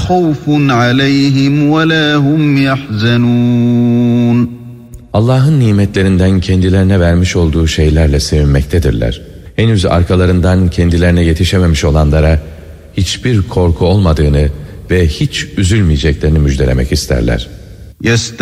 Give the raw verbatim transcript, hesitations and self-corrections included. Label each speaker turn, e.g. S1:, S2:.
S1: خوف عليهم ولا هم يحزنون.
S2: Allah'ın nimetlerinden kendilerine vermiş olduğu şeylerle sevinmektedirler. Henüz arkalarından kendilerine yetişememiş olanlara hiçbir korku olmadığını ve hiç üzülmeyeceklerini müjdelemek isterler.